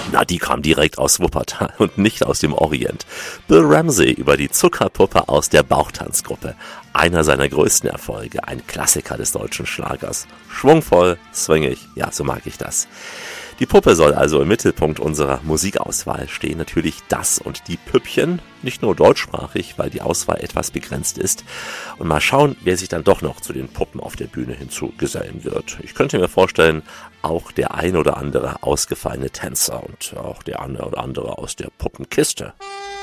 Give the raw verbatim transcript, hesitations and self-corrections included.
Na, die kam direkt aus Wuppertal und nicht aus dem Orient. Bill Ramsey über die Zuckerpuppe aus der Bauchtanzgruppe. Einer seiner größten Erfolge, ein Klassiker des deutschen Schlagers. Schwungvoll, swingig, ja, so mag ich das. Die Puppe soll also im Mittelpunkt unserer Musikauswahl stehen. Natürlich das und die Püppchen, nicht nur deutschsprachig, weil die Auswahl etwas begrenzt ist. Und mal schauen, wer sich dann doch noch zu den Puppen auf der Bühne hinzugesellen wird. Ich könnte mir vorstellen, auch der ein oder andere ausgefallene Tänzer und auch der eine oder andere aus der Puppenkiste.